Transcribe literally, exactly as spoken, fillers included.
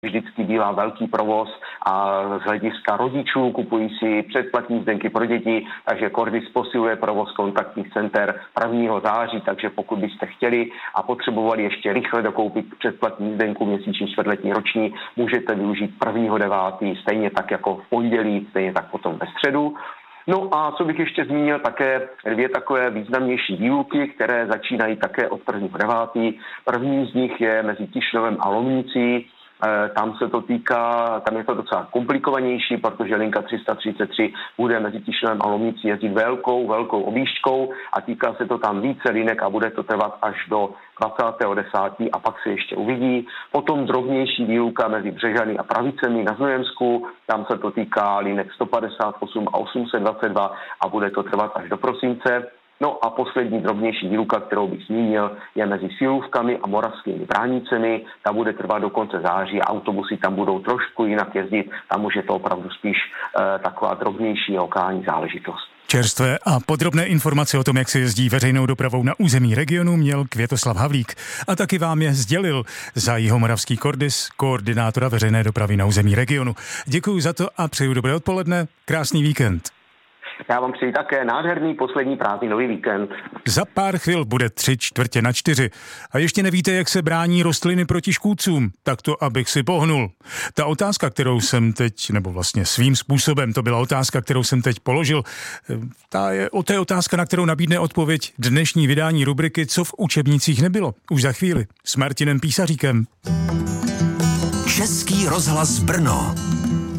vždycky bývá velký provoz a z hlediska rodičů kupují si předplatní jízdenky pro děti, takže Cordis posiluje provoz kontaktních center prvního září, takže pokud byste chtěli a potřebovali ještě rychle dokoupit předplatní jízdenku měsíční, čtvrtletní, roční, můžete využít prvního devátého stejně tak jako v pondělí, stejně tak potom ve středu. No a co bych ještě zmínil, také dvě takové významnější výuky, které začínají také od prvního devátého. První z nich je mezi Tišnovem a Lomnicí. Tam se to týká, tam je to docela komplikovanější, protože linka tři sta třicet tři bude mezi Tišnovem a Lomnicí jezdit velkou, velkou objížďkou a týká se to tam více linek a bude to trvat až do dvacátého desátého a pak se ještě uvidí. Potom drobnější výuka mezi Břežany a Pravicemi na Znojemsku, tam se to týká linek sto padesát osm a osm set dvacet dva a bude to trvat až do prosince. No a poslední drobnější výuka, kterou bych zmínil, je mezi Silůvkami a Moravskými Bránicemi. Ta bude trvat do konce září a autobusy tam budou trošku jinak jezdit. Tam už je to opravdu spíš e, taková drobnější lokální záležitost. Čerstvé a podrobné informace o tom, jak se jezdí veřejnou dopravou na území regionu, měl Květoslav Havlík. A taky vám je sdělil za Jihomoravský Cordis, koordinátora veřejné dopravy na území regionu. Děkuji za to a přeju dobré odpoledne, krásný víkend. Já vám přeji také nádherný poslední prázdninový víkend. Za pár chvil bude tři čtvrtě na čtyři. A ještě nevíte, jak se brání rostliny proti škůdcům? Tak to, abych si pohnul. Ta otázka, kterou jsem teď, nebo vlastně svým způsobem, to byla otázka, kterou jsem teď položil, ta je, o té otázka, na kterou nabídne odpověď dnešní vydání rubriky Co v učebnicích nebylo. Už za chvíli s Martinem Písaříkem. Český rozhlas Brno.